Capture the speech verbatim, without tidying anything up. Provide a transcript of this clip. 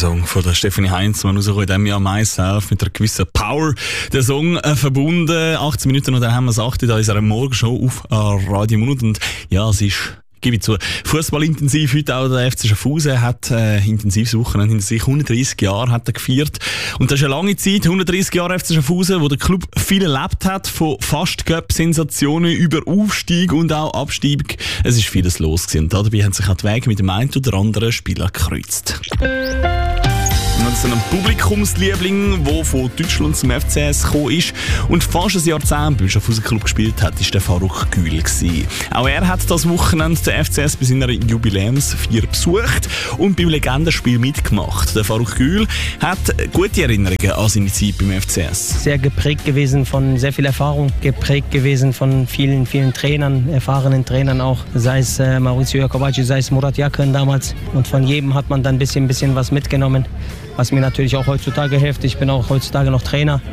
Song von der Stefanie Heinzmann rausgekommen, in diesem Jahr «Myself» mit einer gewissen Power. Der Song äh, verbunden, achtzehn Minuten, und dann haben wir es acht in unserer Morgenshow auf äh, Radio Mund. Und ja, es ist, gebe ich zu, fußballintensiv. Heute auch der F C Schaffhausen hat äh, intensives Wochenende hinter sich. hundertdreissig Jahre hat er gefeiert. Und das ist eine lange Zeit, hundertdreissig Jahre F C Schaffhausen, wo der Club viel erlebt hat, von fast Cup-Sensationen über Aufstieg und auch Abstieg. Es ist vieles los gewesen. Und dabei haben sich auch die Wege mit dem einen oder anderen Spieler gekreuzt. Und so ein Publikumsliebling, der von Deutschland zum F C S gekommen ist und fast ein Jahrzehnt beim Schaffhausen Club gespielt hat, war der Faruk Gül. Auch er hat das Wochenende den F C S bei seiner Jubiläumsfeier besucht und beim Legendenspiel mitgemacht. Der Faruk Gül hat gute Erinnerungen an seine Zeit beim F C S. Sehr geprägt gewesen von sehr viel Erfahrung, geprägt gewesen von vielen, vielen Trainern, erfahrenen Trainern auch, sei es äh, Maurizio Iacovacci, sei es Murat Yakin damals. Und von jedem hat man dann ein bisschen, bisschen was mitgenommen, was mir natürlich auch heutzutage hilft. Ich bin auch heutzutage noch Trainer.